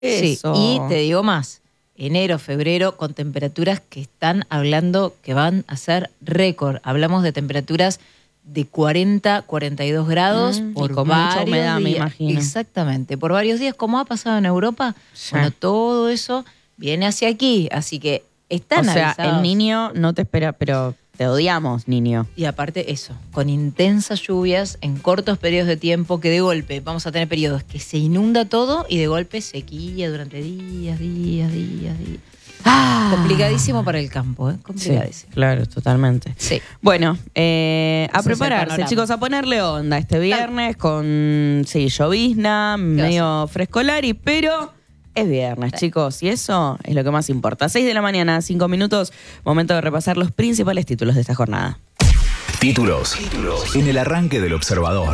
Sí, Eso. y te digo más, enero, febrero, con temperaturas que están hablando que van a ser récord. Hablamos de temperaturas de 40, 42 grados Y por con mucha varios humedad, me días. imagino. Exactamente, por varios días, como ha pasado en Europa. Sí. Bueno, todo eso viene hacia aquí, así que están O sea, avisados. el niño no te espera, pero te odiamos, niño. Y aparte eso, con intensas lluvias en cortos periodos de tiempo, que de golpe vamos a tener periodos que se inunda todo y de golpe sequía durante días. Complicadísimo para el campo, ¿eh? Complicadísimo. Sí, claro, totalmente. Sí. Bueno, a Ese es el prepararse, panorama. chicos, a ponerle onda este viernes con, llovizna, medio frescolari, pero es viernes, chicos, y eso es lo que más importa. 6 de la mañana, 5 minutos, momento de repasar los principales títulos de esta jornada. Títulos en el arranque del Observador.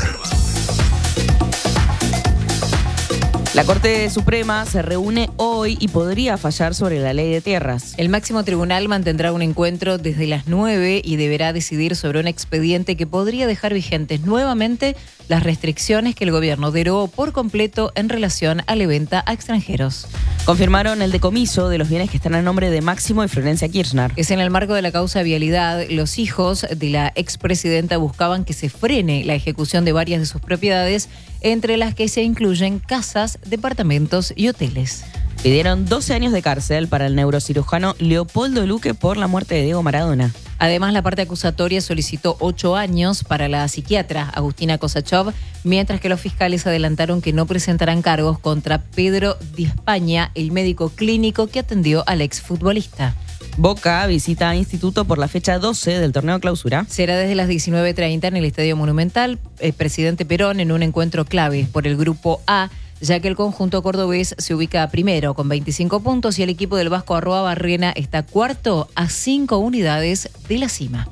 La Corte Suprema se reúne hoy y podría fallar sobre la ley de tierras. El máximo tribunal mantendrá un encuentro desde las 9 y deberá decidir sobre un expediente que podría dejar vigentes nuevamente las restricciones que el gobierno derogó por completo en relación a la venta a extranjeros. Confirmaron el decomiso de los bienes que están a nombre de Máximo y Florencia Kirchner. Es en el marco de la causa Vialidad, los hijos de la expresidenta buscaban que se frene la ejecución de varias de sus propiedades, entre las que se incluyen casas, departamentos y hoteles. Pidieron 12 años de cárcel para el neurocirujano Leopoldo Luque por la muerte de Diego Maradona. Además, la parte acusatoria solicitó 8 años para la psiquiatra Agustina Kosachov, mientras que los fiscales adelantaron que no presentarán cargos contra Pedro Di España, el médico clínico que atendió al exfutbolista. Boca visita a Instituto por la fecha 12 del torneo clausura. Será desde las 19:30 en el Estadio Monumental. El presidente Perón en un encuentro clave por el Grupo A, ya que el conjunto cordobés se ubica primero con 25 puntos y el equipo del Vasco Arroabarrena está cuarto a 5 unidades de la cima.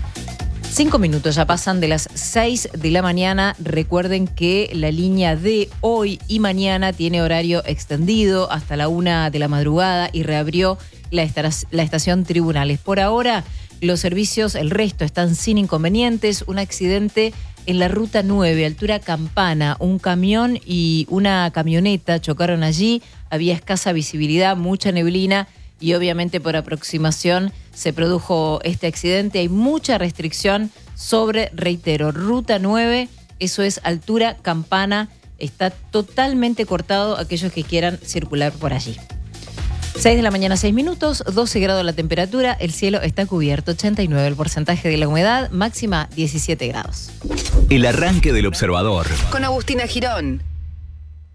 5 minutos ya pasan de las 6 de la mañana. Recuerden que la línea de hoy y mañana tiene horario extendido hasta la 1 de la madrugada y reabrió la estación Tribunales. Por ahora, los servicios, el resto, están sin inconvenientes. Un accidente en la ruta 9, altura Campana. Un camión y una camioneta chocaron allí. Había escasa visibilidad, mucha neblina y obviamente por aproximación se produjo este accidente. Hay mucha restricción sobre, reitero, ruta 9, eso es altura Campana. Está totalmente cortado aquellos que quieran circular por allí. 6 de la mañana, 6 minutos, 12 grados la temperatura, el cielo está cubierto, 89 el porcentaje de la humedad, máxima 17 grados. El arranque del Observador. Con Agustina Girón.